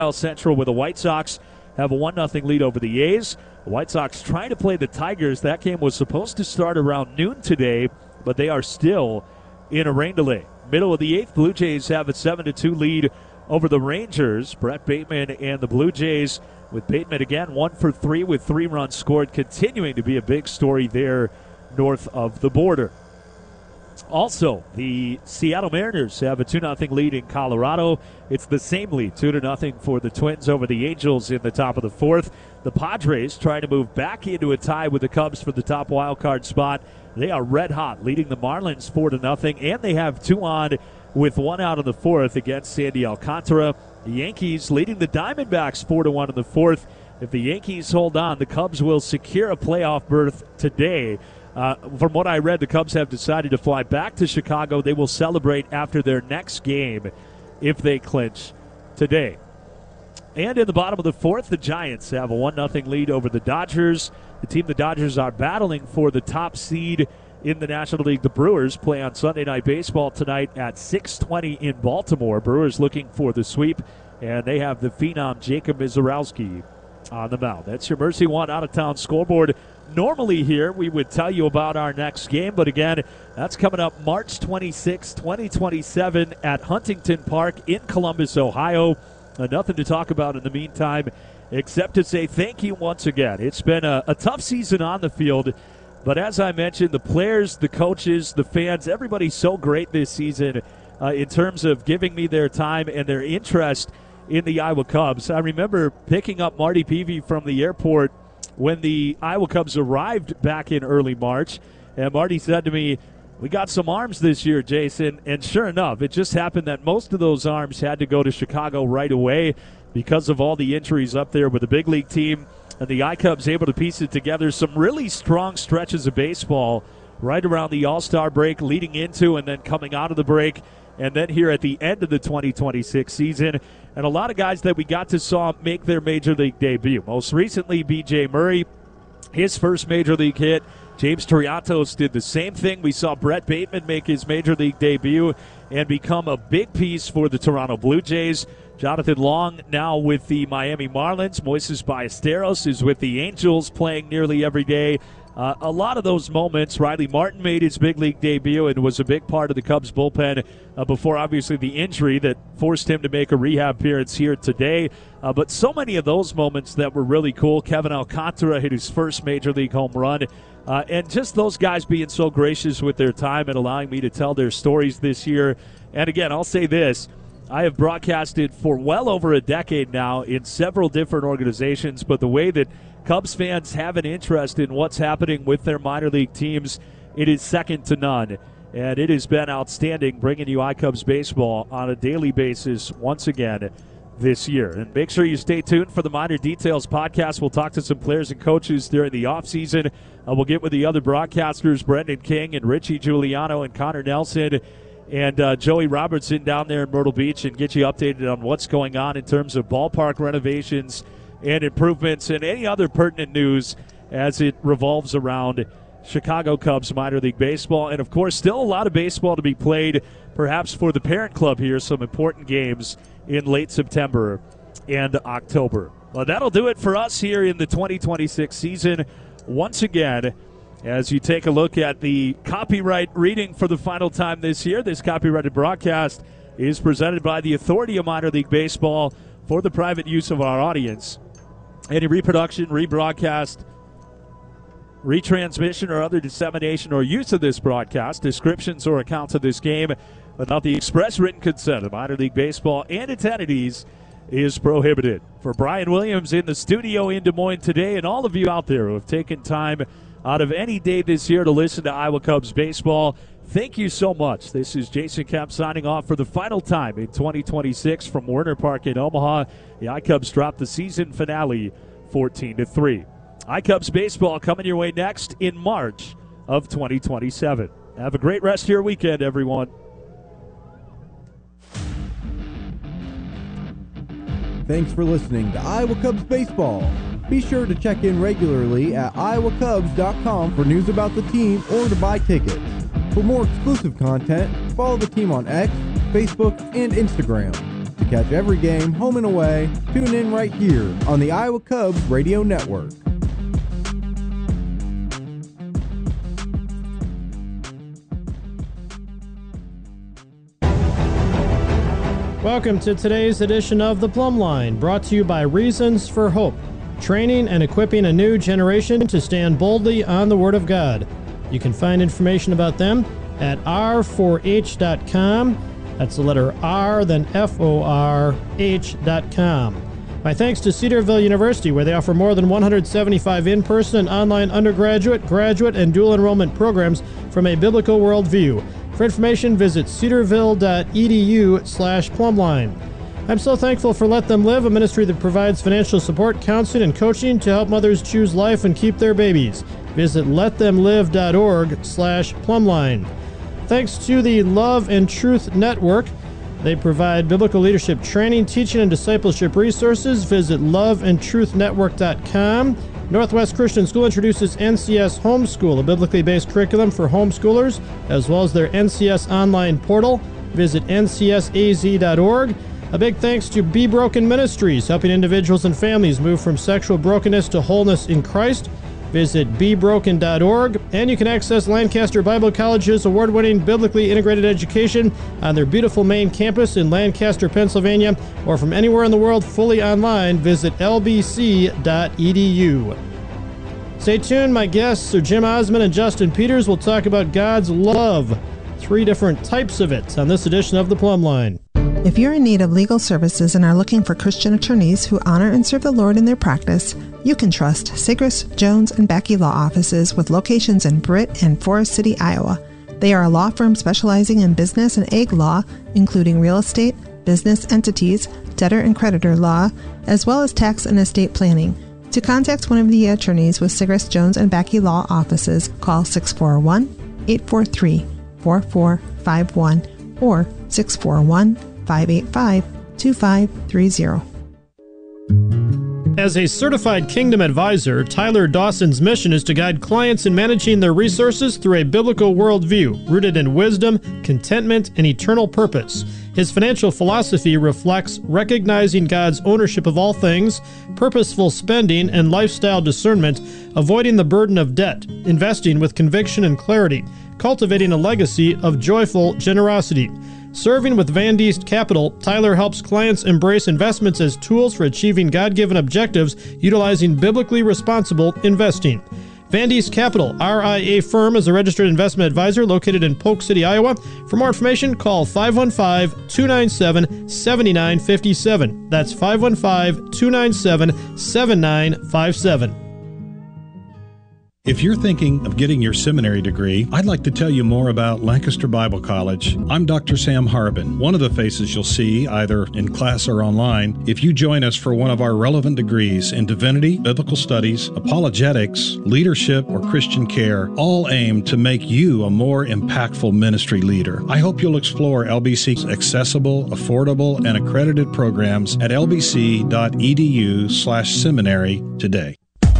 Central, where the White Sox have a 1-0 lead over the A's. The White Sox trying to play the Tigers. That game was supposed to start around noon today, but they are still in a rain delay. Middle of the 8th, Blue Jays have a 7-2 lead over the Rangers. Brett Bateman and the Blue Jays, with Bateman again 1 for 3 with 3 runs scored, continuing to be a big story there north of the border. Also, the Seattle Mariners have a 2-0 lead in Colorado. It's the same lead, 2-0 for the Twins over the Angels in the top of the 4th. The Padres trying to move back into a tie with the Cubs for the top wild card spot. They are red hot, leading the Marlins 4-0, and they have 2 on with 1 out in the 4th against Sandy Alcantara. The Yankees leading the Diamondbacks 4-1 in the 4th. If the Yankees hold on, the Cubs will secure a playoff berth today. From what I read, the Cubs have decided to fly back to Chicago. They will celebrate after their next game if they clinch today. And in the bottom of the 4th, the Giants have a 1-0 lead over the Dodgers. The team the Dodgers are battling for the top seed in the National League. The Brewers play on Sunday Night Baseball tonight at 6:20 in Baltimore. Brewers looking for the sweep, and they have the phenom Jacob Misiorowski on the mound. That's your Mercy One out-of-town scoreboard. Normally here we would tell you about our next game, but again, that's coming up March 26, 2027 at Huntington Park in Columbus, Ohio. Nothing to talk about in the meantime except to say thank you once again. It's been a tough season on the field, but as I mentioned, the players, the coaches, the fans, everybody's so great this season in terms of giving me their time and their interest in the Iowa Cubs. I remember picking up Marty Peavy from the airport when the Iowa Cubs arrived back in early March, and Marty said to me, "We got some arms this year, Jason," and sure enough, it just happened that most of those arms had to go to Chicago right away because of all the injuries up there with the big league team, and the I-Cubs able to piece it together. Some really strong stretches of baseball right around the All-Star break, leading into and then coming out of the break, and then here at the end of the 2026 season. And a lot of guys that we got to saw make their Major League debut. Most recently, B.J. Murray, his first Major League hit. James Triantos did the same thing. We saw Brett Bateman make his Major League debut and become a big piece for the Toronto Blue Jays. Jonathan Long now with the Miami Marlins. Moises Ballesteros is with the Angels, playing nearly every day. A lot of those moments. Riley Martin made his big league debut and was a big part of the Cubs bullpen before obviously the injury that forced him to make a rehab appearance here today. But so many of those moments that were really cool. Kevin Alcantara hit his first major league home run. And just those guys being so gracious with their time and allowing me to tell their stories this year. And again, I'll say this. I have broadcasted for well over a decade now in several different organizations, but the way that Cubs fans have an interest in what's happening with their minor league teams, it is second to none. And it has been outstanding bringing you iCubs baseball on a daily basis once again this year. And make sure you stay tuned for the Minor Details podcast. We'll talk to some players and coaches during the offseason. We'll get with the other broadcasters, Brendan King and Richie Giuliano and Connor Nelson and Joey Robertson down there in Myrtle Beach, and get you updated on what's going on in terms of ballpark renovations and improvements and any other pertinent news as it revolves around Chicago Cubs minor league baseball. And, of course, still a lot of baseball to be played, perhaps for the parent club here, some important games in late September and October. Well, that'll do it for us here in the 2026 season. Once again, as you take a look at the copyright reading for the final time this year, this copyrighted broadcast is presented by the Authority of Minor League Baseball for the private use of our audience. Any reproduction, rebroadcast, retransmission, or other dissemination or use of this broadcast, descriptions or accounts of this game without the express written consent of minor league baseball and its entities is prohibited. For Brian Williams in the studio in Des Moines today, and all of you out there who have taken time out of any day this year to listen to Iowa Cubs baseball, thank you so much. This is Jason Kemp signing off for the final time in 2026 from Werner Park in Omaha. The iCubs dropped the season finale 14-3. iCubs baseball coming your way next in March of 2027. Have a great rest of your weekend, everyone. Thanks for listening to Iowa Cubs baseball. Be sure to check in regularly at iowacubs.com for news about the team or to buy tickets. For more exclusive content, follow the team on X, Facebook, and Instagram. To catch every game, home and away, tune in right here on the Iowa Cubs Radio Network. Welcome to today's edition of The Plumb Line, brought to you by Reasons for Hope, training and equipping a new generation to stand boldly on the Word of God. You can find information about them at r4h.com. That's the letter R, then FORH.com. My thanks to Cedarville University, where they offer more than 175 in-person and online undergraduate, graduate, and dual enrollment programs from a biblical worldview. For information, visit cedarville.edu/plumbline. I'm so thankful for Let Them Live, a ministry that provides financial support, counseling, and coaching to help mothers choose life and keep their babies. Visit letthemlive.org/plumbline. Thanks to the Love and Truth Network. They provide biblical leadership training, teaching, and discipleship resources. Visit loveandtruthnetwork.com. Northwest Christian School introduces NCS Homeschool, a biblically based curriculum for homeschoolers, as well as their NCS online portal. Visit ncsaz.org. A big thanks to Be Broken Ministries, helping individuals and families move from sexual brokenness to wholeness in Christ. Visit bebroken.org, and you can access Lancaster Bible College's award-winning biblically integrated education on their beautiful main campus in Lancaster, Pennsylvania, or from anywhere in the world fully online. Visit lbc.edu. Stay tuned. My guests are Jim Osman and Justin Peters. Will talk about God's love, 3 different types of it, on this edition of The Plumb Line. If you're in need of legal services and are looking for Christian attorneys who honor and serve the Lord in their practice, you can trust Sigris, Jones, and Becky Law Offices with locations in Britt and Forest City, Iowa. They are a law firm specializing in business and ag law, including real estate, business entities, debtor and creditor law, as well as tax and estate planning. To contact one of the attorneys with Sigris, Jones, and Becky Law Offices, call 641-843-4451 or 641-585-2530. As a certified Kingdom advisor, Tyler Dawson's mission is to guide clients in managing their resources through a biblical worldview rooted in wisdom, contentment, and eternal purpose. His financial philosophy reflects recognizing God's ownership of all things, purposeful spending, and lifestyle discernment, avoiding the burden of debt, investing with conviction and clarity, cultivating a legacy of joyful generosity. Serving with Van Diest Capital, Tyler helps clients embrace investments as tools for achieving God-given objectives utilizing biblically responsible investing. Van Diest Capital, RIA firm, is a registered investment advisor located in Polk City, Iowa. For more information, call 515-297-7957. That's 515-297-7957. If you're thinking of getting your seminary degree, I'd like to tell you more about Lancaster Bible College. I'm Dr. Sam Harbin, one of the faces you'll see either in class or online if you join us for one of our relevant degrees in divinity, biblical studies, apologetics, leadership, or Christian care, all aimed to make you a more impactful ministry leader. I hope you'll explore LBC's accessible, affordable, and accredited programs at lbc.edu/seminary today.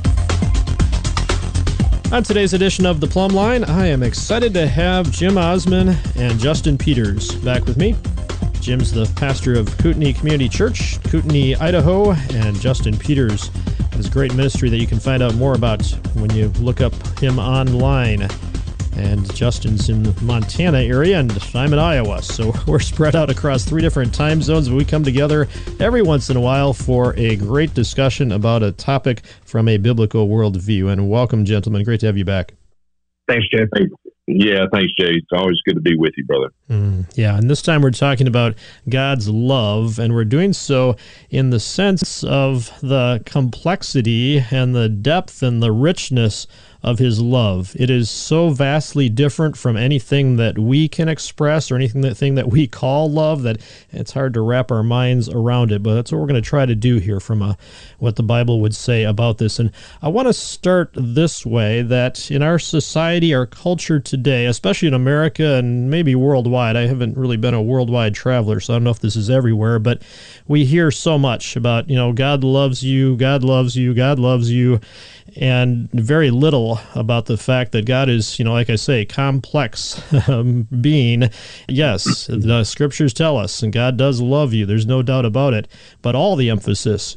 On today's edition of The Plumb Line, I am excited to have Jim Osman and Justin Peters back with me. Jim's the pastor of Kootenai Community Church, Kootenai, Idaho, and Justin Peters has a great ministry that you can find out more about when you look up him online. And Justin's in the Montana area, and I'm in Iowa, so we're spread out across 3 different time zones, but we come together every once in a while for a great discussion about a topic from a biblical worldview. And welcome, gentlemen. Great to have you back. Thanks, Jay. Yeah, thanks, Jay. It's always good to be with you, brother. Yeah, and this time we're talking about God's love, and we're doing so in the sense of the complexity and the depth and the richness of his love. It is so vastly different from anything that we can express or anything that we call love that it's hard to wrap our minds around it. But that's what we're going to try to do here from what the Bible would say about this. And I want to start this way, that in our society, our culture today, especially in America and maybe worldwide, I haven't really been a worldwide traveler, so I don't know if this is everywhere, but we hear so much about, God loves you, God loves you, God loves you, and very little well about the fact that God is, like I say, complex being. Yes, the scriptures tell us, and God does love you. There's no doubt about it. But all the emphasis